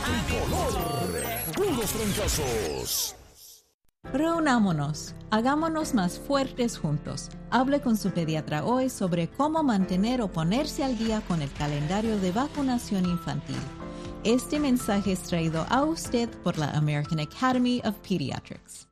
Tricolor, puros trancazos. Reunámonos, hagámonos más fuertes juntos. Hable con su pediatra hoy sobre cómo mantener o ponerse al día con el calendario de vacunación infantil. Este mensaje es traído a usted por la American Academy of Pediatrics.